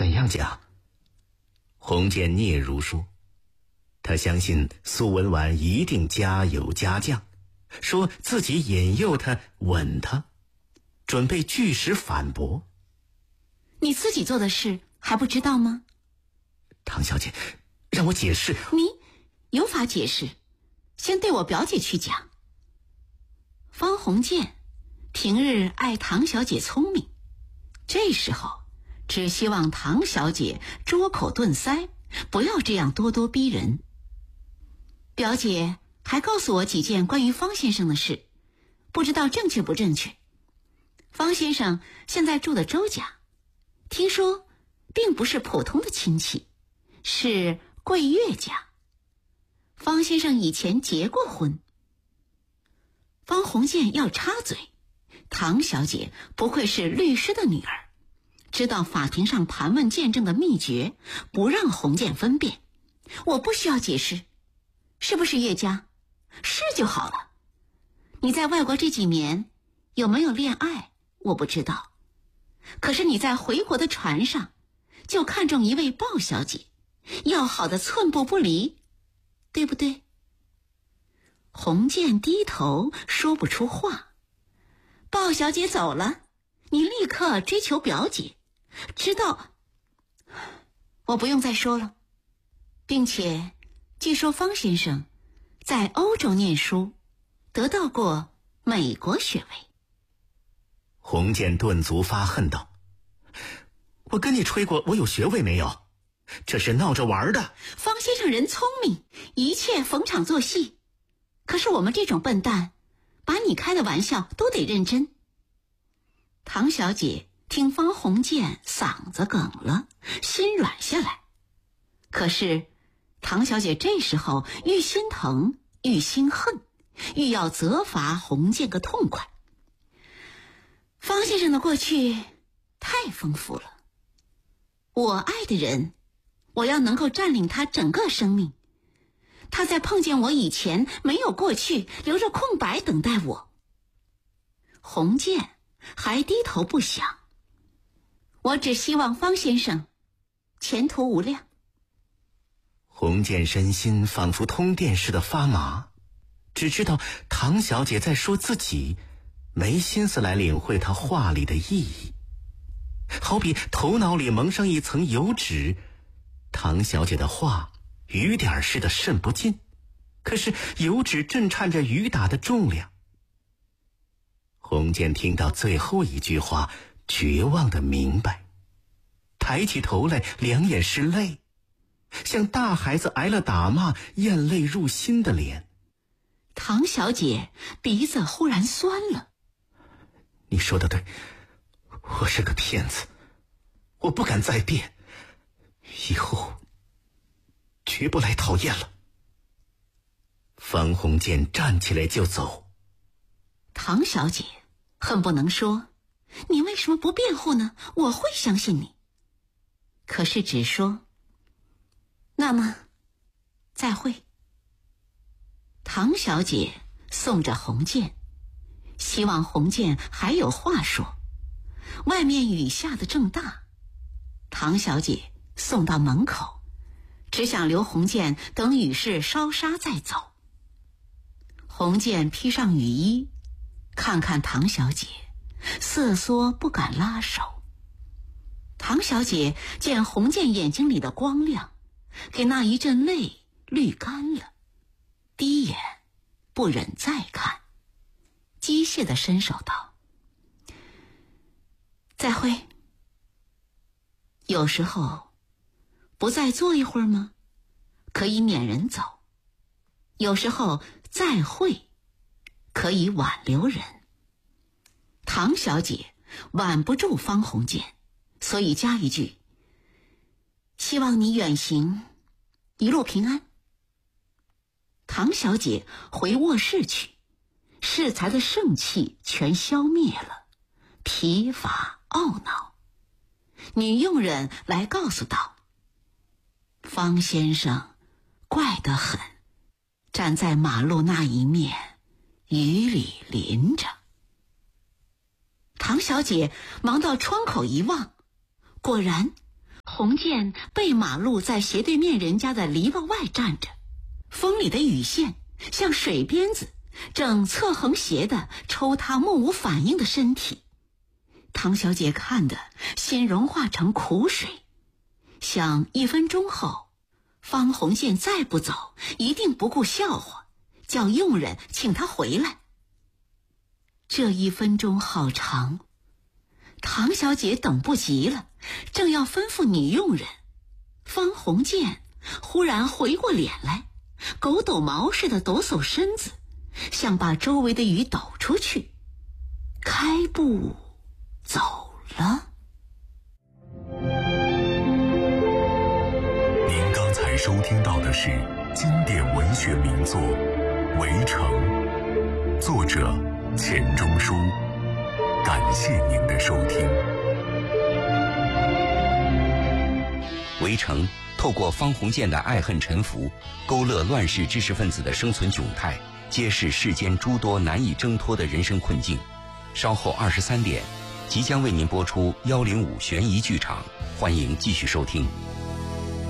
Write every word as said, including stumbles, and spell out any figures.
怎样讲？ 洪建嗫嚅说，他相信苏文纨一定加油加酱，说自己引诱他吻他，准备据实反驳。 你自己做的事还不知道吗？ 唐小姐，让我解释。 你有法解释，先对我表姐去讲。方鸿渐平日爱唐小姐聪明，这时候只希望唐小姐捉口顿腮，不要这样咄咄逼人。表姐还告诉我几件关于方先生的事，不知道正确不正确。方先生现在住的周家，听说并不是普通的亲戚，是贵岳家。方先生以前结过婚。方鸿渐要插嘴，唐小姐不愧是律师的女儿，知道法庭上盘问见证的秘诀，不让鸿渐分辨。我不需要解释，是不是岳家？是就好了。你在外国这几年有没有恋爱我不知道，可是你在回国的船上就看中一位鲍小姐，要好的寸步不离，对不对？鸿渐低头说不出话。鲍小姐走了，你立刻追求表姐，知道？我不用再说了。并且据说方先生在欧洲念书，得到过美国学位。 洪渐顿足发恨道， 我跟你吹过我有学位没有？这是闹着玩的。 方先生人聪明，一切逢场作戏，可是我们这种笨蛋把你开的玩笑都得认真。唐小姐听方鸿渐嗓子梗了，心软下来。可是唐小姐这时候愈心疼愈心恨，愈要责罚鸿渐个痛快。方先生的过去太丰富了，我爱的人，我要能够占领他整个生命。他在碰见我以前没有过去，留着空白等待我。鸿渐还低头不想。我只希望方先生前途无量。 洪渐身心仿佛通电似的发麻，只知道唐小姐在说自己，没心思来领会她话里的意义。好比头脑里蒙上一层油纸，唐小姐的话雨点似的渗不进，可是油纸震颤着雨打的重量。洪渐听到最后一句话，绝望的明白，抬起头来，两眼是泪，像大孩子挨了打骂，咽泪入心的脸。 唐小姐鼻子忽然酸了。 你说的对，我是个骗子，我不敢再变，以后绝不来讨厌了。 方鸿渐站起来就走。 唐小姐恨不能说，你为什么不辩护呢？我会相信你。可是只说，那么再会。唐小姐送着鸿渐，希望鸿渐还有话说。外面雨下得正大，唐小姐送到门口，只想留鸿渐等雨势稍沙再走。鸿渐披上雨衣，看看唐小姐，瑟缩不敢拉手。唐小姐见鸿渐眼睛里的光亮，给那一阵泪滤干了，低眼不忍再看，机械地伸手道，再会。有时候不再坐一会儿吗？可以撵人走。有时候再会可以挽留人。唐小姐挽不住方鸿渐，所以加一句，希望你远行一路平安。唐小姐回卧室去，适才的盛气全消灭了，疲乏懊恼。女佣人来告诉道，方先生怪得很，站在马路那一面，雨里淋着。唐小姐忙到窗口一望，果然鸿渐背马路在斜对面人家的篱笆外站着，风里的雨线像水鞭子，正侧横斜地抽他目无反应的身体。唐小姐看得心融化成苦水，想一分钟后方鸿渐再不走，一定不顾笑话，叫佣人请他回来。这一分钟好长，唐小姐等不及了，正要吩咐女佣人，方鸿渐忽然回过脸来，狗抖毛似的抖擞身子，想把周围的雨抖出去，开步走了。 您刚才收听到的是经典文学名作《围城》，作者钱钟书。感谢您的收听。 围城透过方鸿渐的爱恨沉浮，勾勒乱世知识分子的生存窘态，揭示世间诸多难以挣脱的人生困境。稍后二十三点，即将为您播出幺零五悬疑剧场，欢迎继续收听。